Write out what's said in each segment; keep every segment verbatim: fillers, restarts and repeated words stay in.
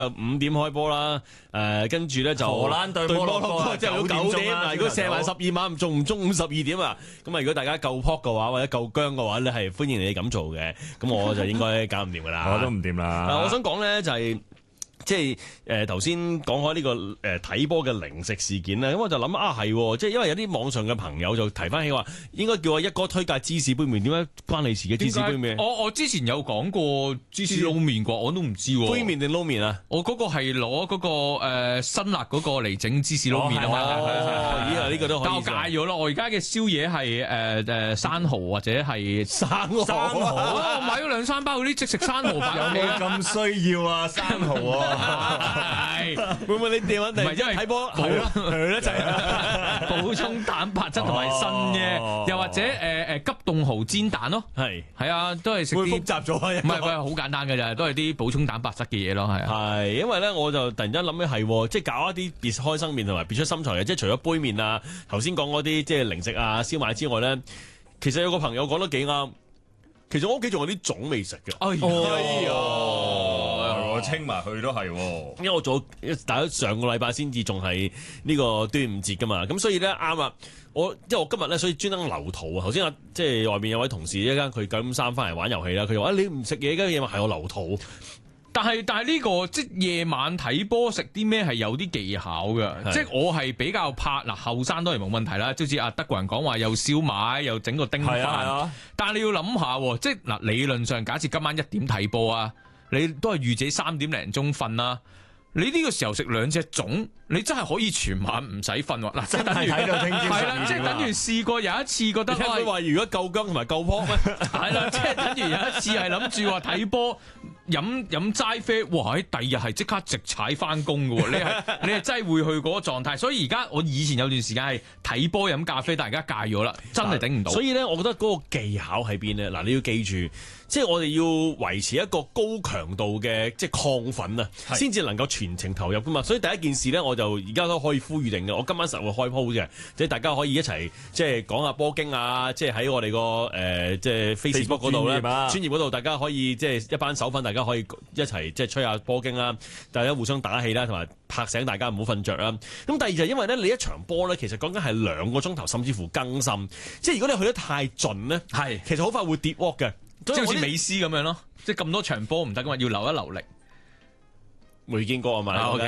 誒五點開波啦，誒跟住咧就荷蘭對摩洛哥即係要九點啊！如果射埋十二碼，仲唔中午十二點啊？咁啊，如果大家夠撲嘅話，或者夠僵嘅話咧，係歡迎你咁做嘅。咁我就應該搞唔掂噶啦。 我都唔掂啦。 我想講咧就係、是。即係誒頭先講開呢個誒睇波嘅零食事件咧，咁我就諗啊係，即係因為有啲網上嘅朋友就提翻起話，應該叫我一哥推介芝士杯麵，點解關你事嘅芝士杯麵？ 我我之前有講過芝士撈麵啩，我都唔知喎。 杯麵定撈麵啊？ 我嗰個係攞嗰個誒辛辣嗰個嚟整芝士撈麵啊嘛。 哦，咦啊呢個都可以。 但我戒咗咯，我而家嘅宵夜係誒誒生蠔或者係生蠔。 生蠔， 我買咗兩三包嗰啲即食生蠔飯。 有冇咁需要啊？生蠔啊！ 係會唔會你電話定？唔係因為睇波係咯，係咯就係補充蛋白質同埋鋅嘅，又或者誒誒急凍蠔煎蛋咯，係係啊，都係食啲會複雜咗啊！ 唔係唔係好簡單嘅咋，都係啲補充蛋白質嘅嘢咯，係啊。 係因為咧，我就突然間諗起係，即係搞一啲別開生面同埋別出心裁嘅，即係除咗杯麵啊，頭先講嗰啲即係零食啊、燒賣之外咧，其實有個朋友講得幾啱，其實我屋企仲有啲粽未食嘅。 哎呀！我清埋去都係， 因為我早大家上個禮拜先至仲係呢個端午節噶嘛，咁所以咧啱啊！我因為我今日咧，所以專登留圖啊！頭先啊，即係外面有位同事一間佢九點三翻嚟玩遊戲啦，佢就話：你唔食嘢嘅嘢嘛，係我留圖。 但係但係呢個即係夜晚睇波食啲咩係有啲技巧嘅，即係我係比較怕嗱後生當然冇問題啦，即好似阿德國人講話又燒賣又整個叮飯，啊、但係你要諗下，即係嗱理論上假設今晚一點睇波啊。你都係預自己三點零鐘瞓啦，你呢個時候食兩隻粽，你真係可以全晚唔使瞓喎。嗱，即係等於睇到聽朝係啦，即係等於試過有一次覺得， 佢話如果夠姜同埋夠撲咩？ 係啦，即係等於有一次係諗住話睇波飲飲齋啡，哇！喺第二日係即刻直踩翻工嘅喎，你係你係真係會去嗰個狀態。所以而家我以前有段時間係睇波飲咖啡，但係而家戒咗啦，真係頂唔到。 所以咧，我覺得嗰個技巧喺邊咧？嗱，你要記住。即係我哋要維持一個高強度嘅即係亢奮啊，先至能夠全程投入噶嘛。所以第一件事咧，我就而家都可以呼籲定嘅。我今晚實會開鋪嘅，即係大家可以一齊即係講下波經啊，即係喺我哋個誒即係 Facebook 嗰度咧，專頁嗰度大家可以即係一班手粉，大家可以一齊即係吹下波經啦，大家互相打氣啦，同埋拍醒大家唔好瞓着啦。咁第二就係因為咧，你一場波咧，其實講緊係兩個鐘頭，甚至乎更深。即係如果你去得太盡咧，係其實好快會跌窩嘅。 即係好似美斯咁樣咯，即係咁多場波唔得噶嘛，要留一留力。 未見過啊嘛， 啊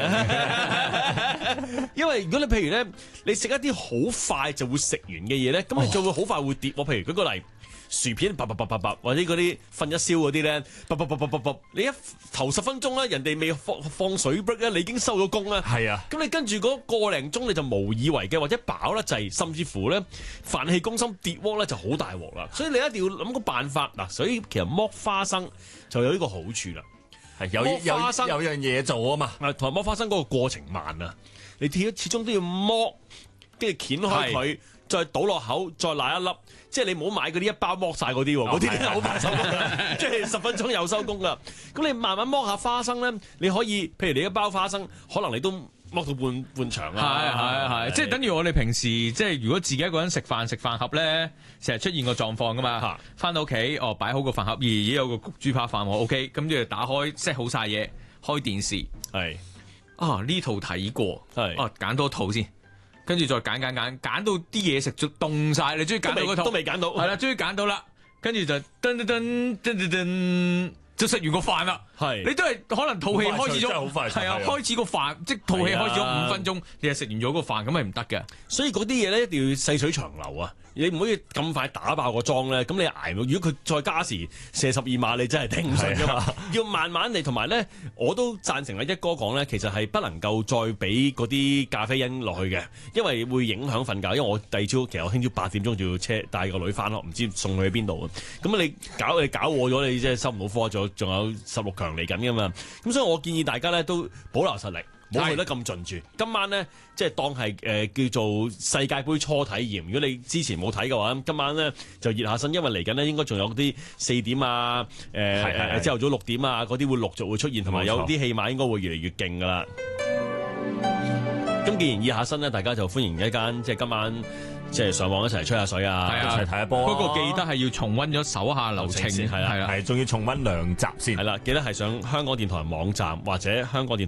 okay. 因為如果你譬如咧，你食一啲好快就會食完嘅嘢咧，咁你就會好快會跌。我、哦、譬如舉個例，薯片啪啪啪啪啪，或者嗰啲瞓一宵嗰啲咧，啪啪啪啪啪啪，你一頭十分鐘咧，人哋未放放水 break 咧，你已經收咗工啦。係啊，咁你跟住嗰個零鐘你就無以為繼，或者飽得滯，甚至乎咧飯氣攻心跌鍋咧就好大鑊啦。所以你一定要諗個辦法嗱，所以其實剝花生就有呢個好處啦。係有有花生有樣嘢做啊嘛，同埋剝花生嗰個過程慢啊，你始始終都要剝，跟住掀開佢，再倒落口，再揦一粒，即係你唔好買嗰啲一包剝晒嗰啲，嗰啲好快收工㗎，即係十分鐘又收工㗎。咁你慢慢剝下花生咧，你可以，譬如你一包花生，可能你都剝到半半場啊。 係係係，即係等於我哋平時即係如果自己一個人食飯食飯盒咧，成日出現個狀況㗎嘛。翻到屋企哦，擺好個飯盒，而已有個焗豬扒飯喎 ，OK，咁就打開 set 好晒嘢，開電視係啊呢套睇過係啊揀多套先。跟住再揀揀揀，揀到啲嘢食就凍晒，你終於揀到嗰套， 都未揀到， 係啦，終於揀到啦。跟住就噔噔噔噔噔噔，就食完個飯啦。係，你都係可能肚氣開始咗，係啊，開始個飯即係肚氣開始咗五分鐘，你係食完咗個飯咁係唔得嘅。所以嗰啲嘢咧一定要細水長流啊！你唔可以咁快打爆個裝咧，咁你捱到。如果佢再加時射十二碼，你真係頂唔順㗎嘛。要慢慢嚟，同埋咧，我都贊成阿一哥講咧，其實係不能夠再俾嗰啲咖啡因落去嘅，因為會影響瞓覺。因為我第二朝其實我聽朝八點鐘就要車帶個女翻學，唔知送佢去邊度啊。咁你搞你搞錯咗，你即係收唔到科，仲仲有十六強嚟緊㗎嘛。咁所以我建議大家咧都保留實力。冇去得咁盡住，今晚咧即係當係誒、呃、叫做世界盃初體驗。如果你之前冇睇嘅話，今晚咧就熱下身，因為嚟緊咧應該仲有啲四點啊、誒誒朝頭早六點啊嗰啲會陸續會出現，同埋有啲戲碼應該會越嚟越勁噶啦。咁既然熱下身咧，大家就歡迎一間即係今晚即係上網一齊吹下水啊，一齊睇下波。不過記得係要重溫咗手下留情，係啦，係仲要重溫兩集先。係啦，記得係上香港電台網站或者香港電台